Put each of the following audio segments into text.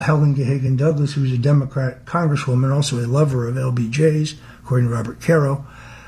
Helen Gahagan Douglas, who was a Democrat congresswoman, also a lover of LBJ's, according to Robert Caro.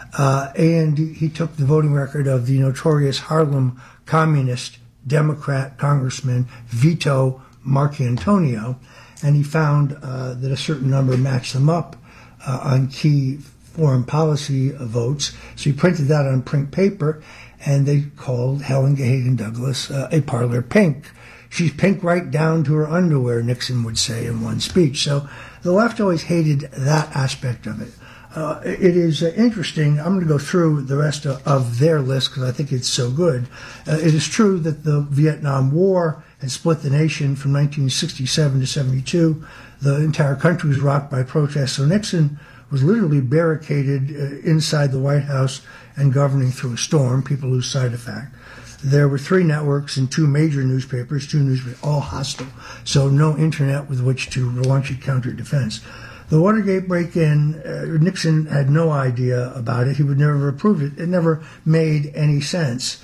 And he took the voting record of the notorious Harlem communist Democrat Congressman Vito Marcantonio, and he found that a certain number matched them up on key foreign policy votes. So he printed that on print paper, and they called Helen Gahagan Douglas a parlor pink. She's pink right down to her underwear, Nixon would say in one speech. So the left always hated that aspect of it. It is interesting. I'm going to go through the rest of their list because I think it's so good. It is true that the Vietnam War had split the nation from 1967 to 72. The entire country was rocked by protests. So Nixon was literally barricaded inside the White House and governing through a storm. People lose sight of that. There were 3 networks and 2 major newspapers, 2 newspapers, all hostile. So no internet with which to launch a counter-defense. The Watergate break-in, Nixon had no idea about it. He would never have approved it. It never made any sense.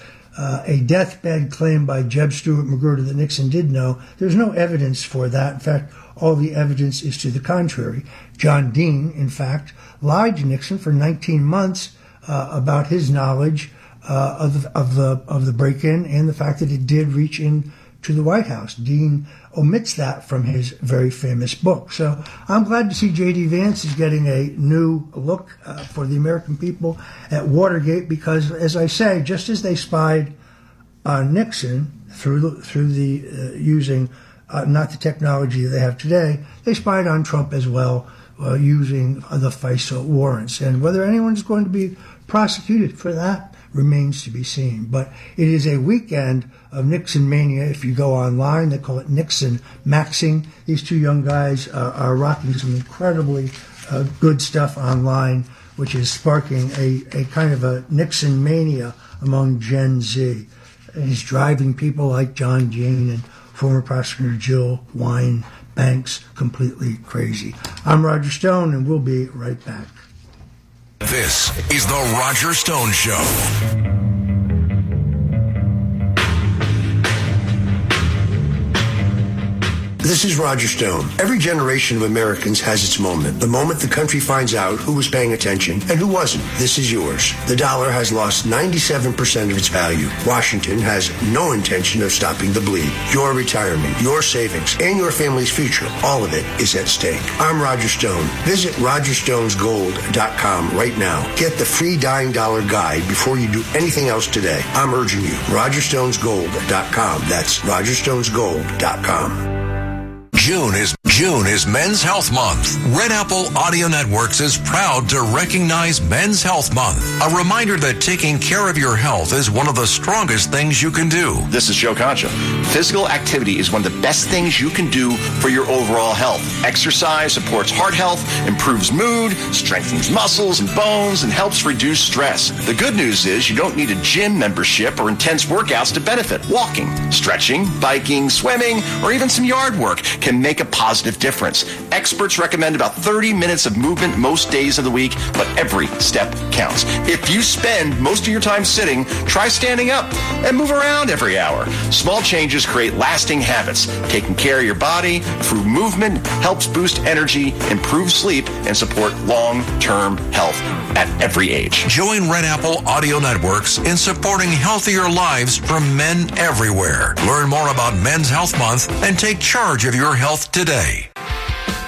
A deathbed claim by Jeb Stuart Magruder that Nixon did know, there's no evidence for that. In fact, all the evidence is to the contrary. John Dean, in fact, lied to Nixon for 19 months about his knowledge of the break-in and the fact that it did reach in to the White House. Dean omits that from his very famous book. So I'm glad to see J.D. Vance is getting a new look for the American people at Watergate because, as I say, just as they spied on Nixon through the using not the technology they have today, they spied on Trump as well using the FISA warrants. And whether anyone's going to be prosecuted for that remains to be seen. But it is a weekend of Nixon mania. If you go online, they call it Nixon Maxing. These 2 young guys are rocking some incredibly good stuff online, which is sparking a kind of a Nixon mania among Gen Z. And he's driving people like John Dean and former prosecutor Jill Wine Banks completely crazy. I'm Roger Stone, and we'll be right back. This is The Roger Stone Show. This is Roger Stone. Every generation of Americans has its moment. The moment the country finds out who was paying attention and who wasn't. This is yours. The dollar has lost 97% of its value. Washington has no intention of stopping the bleed. Your retirement, your savings, and your family's future, all of it is at stake. I'm Roger Stone. Visit RogerStonesGold.com right now. Get the free Dying Dollar Guide before you do anything else today. I'm urging you. RogerStonesGold.com. That's RogerStonesGold.com. June is Men's Health Month. Red Apple Audio Networks is proud to recognize Men's Health Month. A reminder that taking care of your health is one of the strongest things you can do. This is Joe Concha. Physical activity is one of the best things you can do for your overall health. Exercise supports heart health, improves mood, strengthens muscles and bones, and helps reduce stress. The good news is you don't need a gym membership or intense workouts to benefit. Walking, stretching, biking, swimming, or even some yard work can make a positive difference. Experts recommend about 30 minutes of movement most days of the week, but every step counts. If you spend most of your time sitting, try standing up and move around every hour. Small changes create lasting habits. Taking care of your body through movement helps boost energy, improve sleep, and support long-term health at every age. Join Red Apple Audio Networks in supporting healthier lives from men everywhere. Learn more about Men's Health Month and take charge of your health today.